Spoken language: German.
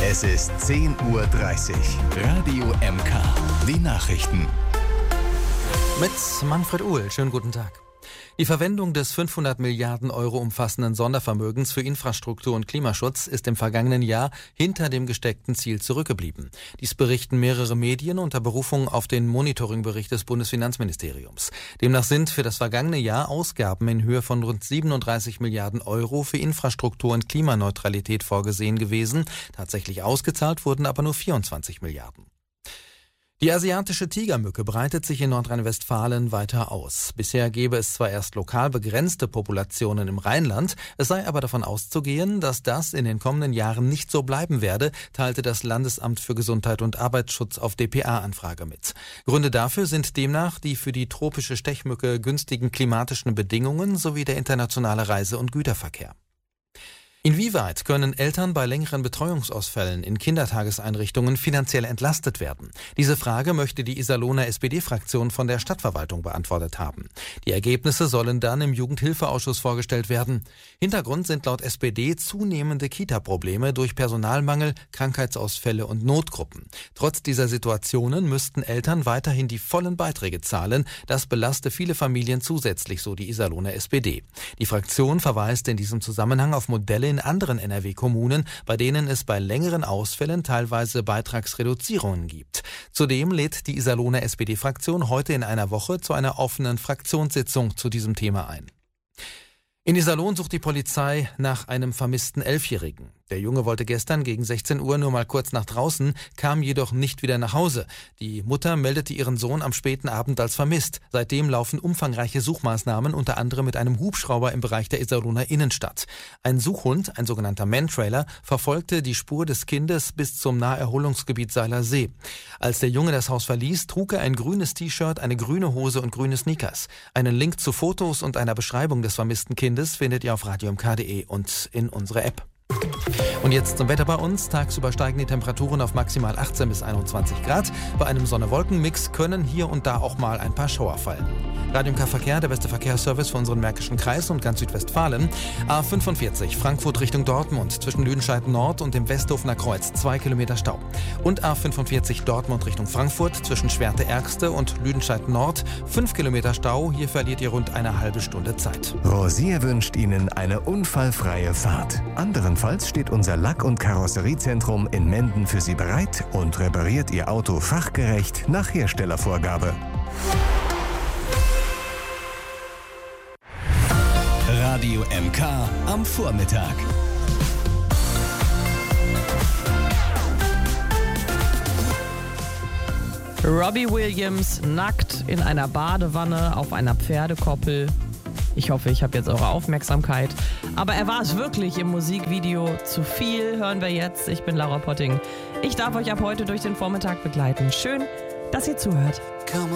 Es ist 10:30 Uhr. Radio MK. Die Nachrichten. Mit Manfred Uhl. Schönen guten Tag. Die Verwendung des 500 Milliarden Euro umfassenden Sondervermögens für Infrastruktur und Klimaschutz ist im vergangenen Jahr hinter dem gesteckten Ziel zurückgeblieben. Dies berichten mehrere Medien unter Berufung auf den Monitoringbericht des Bundesfinanzministeriums. Demnach sind für das vergangene Jahr Ausgaben in Höhe von rund 37 Milliarden Euro für Infrastruktur und Klimaneutralität vorgesehen gewesen. Tatsächlich ausgezahlt wurden aber nur 24 Milliarden. Die asiatische Tigermücke breitet sich in Nordrhein-Westfalen weiter aus. Bisher gäbe es zwar erst lokal begrenzte Populationen im Rheinland, es sei aber davon auszugehen, dass das in den kommenden Jahren nicht so bleiben werde, teilte das Landesamt für Gesundheit und Arbeitsschutz auf dpa-Anfrage mit. Gründe dafür sind demnach die für die tropische Stechmücke günstigen klimatischen Bedingungen sowie der internationale Reise- und Güterverkehr. Inwieweit können Eltern bei längeren Betreuungsausfällen in Kindertageseinrichtungen finanziell entlastet werden? Diese Frage möchte die Iserlohner SPD-Fraktion von der Stadtverwaltung beantwortet haben. Die Ergebnisse sollen dann im Jugendhilfeausschuss vorgestellt werden. Hintergrund sind laut SPD zunehmende Kita-Probleme durch Personalmangel, Krankheitsausfälle und Notgruppen. Trotz dieser Situationen müssten Eltern weiterhin die vollen Beiträge zahlen. Das belaste viele Familien zusätzlich, so die Iserlohner SPD. Die Fraktion verweist in diesem Zusammenhang auf Modelle in anderen NRW-Kommunen, bei denen es bei längeren Ausfällen teilweise Beitragsreduzierungen gibt. Zudem lädt die Iserlohner SPD-Fraktion heute in einer Woche zu einer offenen Fraktionssitzung zu diesem Thema ein. In Iserlohn sucht die Polizei nach einem vermissten 11-Jährigen. Der Junge wollte gestern gegen 16 Uhr nur mal kurz nach draußen, kam jedoch nicht wieder nach Hause. Die Mutter meldete ihren Sohn am späten Abend als vermisst. Seitdem laufen umfangreiche Suchmaßnahmen, unter anderem mit einem Hubschrauber im Bereich der Iserlohner Innenstadt. Ein Suchhund, ein sogenannter Mantrailer, verfolgte die Spur des Kindes bis zum Naherholungsgebiet Seiler See. Als der Junge das Haus verließ, trug er ein grünes T-Shirt, eine grüne Hose und grüne Sneakers. Einen Link zu Fotos und einer Beschreibung des vermissten Kindes findet ihr auf radiomk.de und in unserer App. Und jetzt zum Wetter bei uns. Tagsüber steigen die Temperaturen auf maximal 18 bis 21 Grad. Bei einem Sonne-Wolken-Mix können hier und da auch mal ein paar Schauer fallen. Radio MK Verkehr, der beste Verkehrsservice für unseren Märkischen Kreis und ganz Südwestfalen. A45 Frankfurt Richtung Dortmund zwischen Lüdenscheid Nord und dem Westhofener Kreuz 2 Kilometer Stau. Und A45 Dortmund Richtung Frankfurt zwischen Schwerte-Ergste und Lüdenscheid Nord 5 Kilometer Stau. Hier verliert ihr rund eine halbe Stunde Zeit. Rosier wünscht Ihnen eine unfallfreie Fahrt. Anderenfalls steht unser Lack- und Karosseriezentrum in Menden für Sie bereit und repariert Ihr Auto fachgerecht nach Herstellervorgabe. Radio MK am Vormittag. Robbie Williams nackt in einer Badewanne auf einer Pferdekoppel. Ich hoffe, ich habe jetzt eure Aufmerksamkeit. Aber er war es wirklich im Musikvideo. Zu viel hören wir jetzt. Ich bin Laura Potting. Ich darf euch ab heute durch den Vormittag begleiten. Schön, dass ihr zuhört. Come